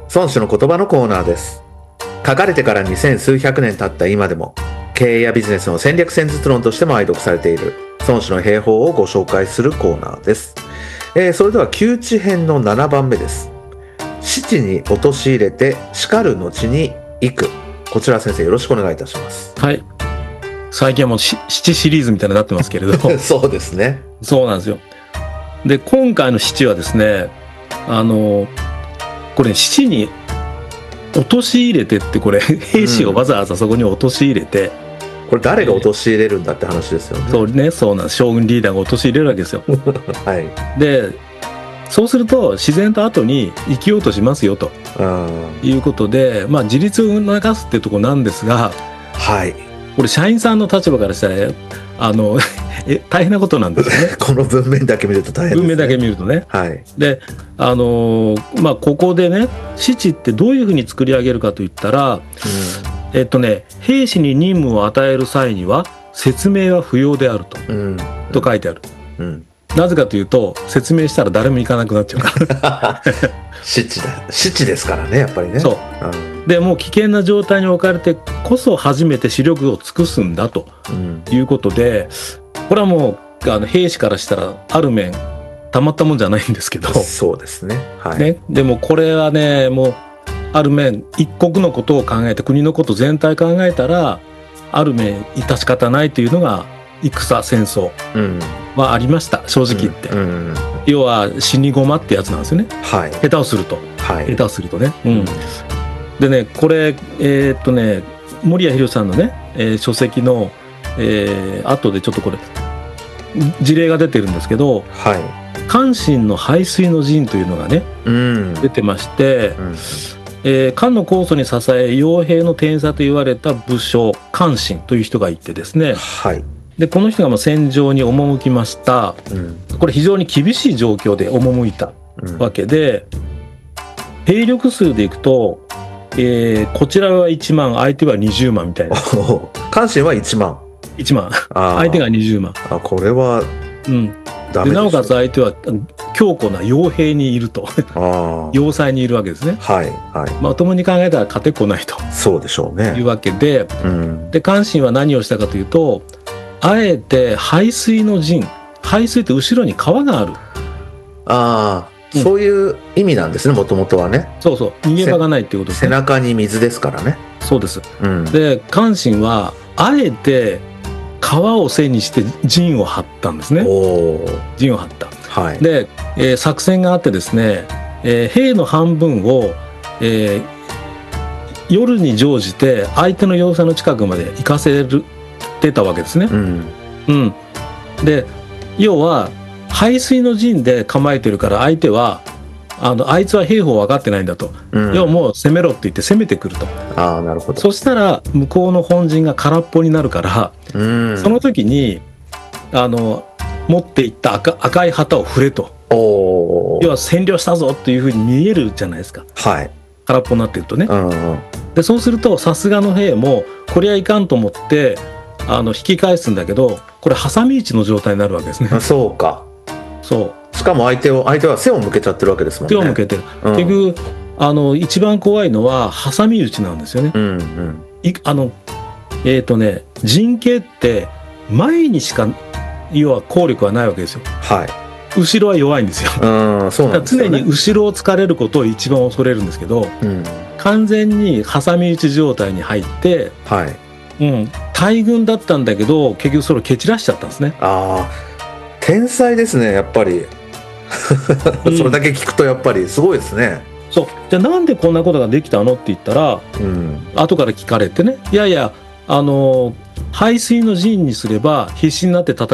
孫子の言葉のコーナーです。書かれてから2000数百年経った今でも、経営やビジネスの戦略戦術論としても愛読されている孫子の兵法をご紹介するコーナーです。それでは窮地編の7番目です。七に陥れて叱る後に行く。こちら先生よろしくお願いいたします。 はい。最近はもう七シリーズみたいになってますけれどそうですね。 そうなんですよ。で今回の七はですね、これ七に陥れてって、これ兵士をわざわざそこに陥れて、 これ誰が陥れるんだって話ですよね。 そうね、そうなんです。将軍リーダーが陥れるわけですよ。 はい。 でそうすると自然と後に生きようとしますよということで、自立を促すっていうところなんですが、 はい。 これ社員さんの立場からしたら大変なことなんですよね。 この文面だけ見ると大変ですね。 文面だけ見るとね。 はい。 でここでね、七ってどういうふうに作り上げるかといったら、兵士に任務を与える際には説明は不要であると書いてある。なぜかというと、説明したら誰も行かなくなっちゃうから七ですからね、やっぱりね。 そう、でもう危険な状態に置かれてこそ初めて視力を尽くすんだということで、これはもう兵士からしたらある面たまったもんじゃないんですけど、 そうですね。はい。 ね、でもこれはね、もうある面一国のことを考えて、国のこと全体考えたら、ある面致し方ないというのが戦戦争はありました、正直言って。要は死にごまってやつなんですよね。 はい。 下手をすると、 はい、 下手をするとね。でね、これ森谷宏さんのね、書籍の、後でちょっとこれ事例が出てるんですけど、 はい、 関心の背水の陣というのがね、出てまして、漢の酵素に支え傭兵の天才と言われた武将関心という人がいてですね、 はい、 でこの人が戦場に赴きました。これ非常に厳しい状況で赴いたわけで、兵力数でいくと、こちらは1万、相手は20万みたいな。 関心は1万。 1万。相手が20万。 これは、 でなおかつ相手は強固な傭兵にいると。要塞にいるわけですね。 はいはい。 まともに考えたら勝てっこないと。 そうでしょうね。 いうわけで、で関心は何をしたかというと、あえて背水の陣。背水って後ろに川がある。 そういう意味なんですね、もともとはね。 そうそう、逃げ場がないっていうことですね。 背中に水ですからね。 そうです。で関心はあえて川を背にして陣を張ったんですね。陣を張った。はい、で、作戦があってですね、兵の半分を、夜に乗じて相手の要塞の近くまで行かせてたわけですね。で要は背水の陣で構えてるから、相手はあいつは兵法分かってないんだと、要はもう攻めろって言って攻めてくると。 なるほど。 そしたら向こうの本陣が空っぽになるから、その時に持っていった赤い旗を振れと。要は占領したぞっていうふうに見えるじゃないですか。はい、空っぽになってるとね。でそうするとさすがの兵もこれはいかんと思って引き返すんだけど、これ挟み撃ちの状態になるわけですね。 そうか。 そう。 しかも相手は背を向けちゃってるわけですもんね。 手を向けてる。結局一番怖いのは挟み撃ちなんですよね。陣形って前にしか要は効力はないわけですよ。はい。後ろは弱いんですよ。そうなんですよね。常に後ろを突かれることを一番恐れるんですけど、完全に挟み撃ち状態に入って、大軍だったんだけど結局それを蹴散らしちゃったんですね。 天才ですね、やっぱり。それだけ聞くとやっぱりすごいですね。 そう。じゃあなんでこんなことができたのって言ったら、後から聞かれてね、いやいや背水の陣にすれば必死になって戦